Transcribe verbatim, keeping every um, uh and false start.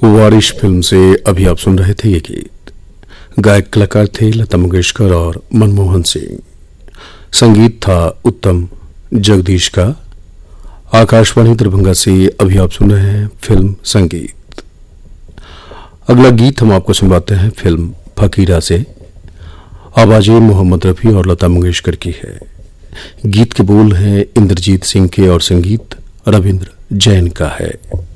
वारिश फिल्म से अभी आप सुन रहे थे ये गीत। गायक कलाकार थे लता मंगेशकर और मनमोहन सिंह। संगीत था उत्तम जगदीश का। आकाशवाणी दरभंगा से अभी आप सुन रहे हैं फिल्म संगीत। अगला गीत हम आपको सुनवाते हैं फिल्म फकीरा से। आवाजें मोहम्मद रफी और लता मंगेशकर की है। गीत के बोल हैं इंद्रजीत सिंह के और संगीत रविंद्र जैन का है।